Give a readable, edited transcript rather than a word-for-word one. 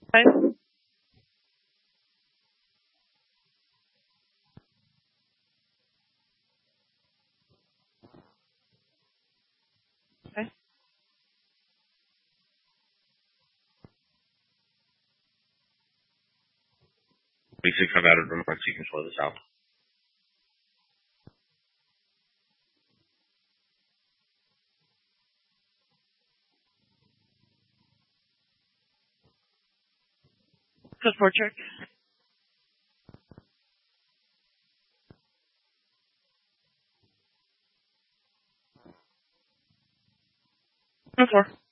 Okay. Okay. Makes it come out of remarks you can slow this out. Code 4 check. Code 4.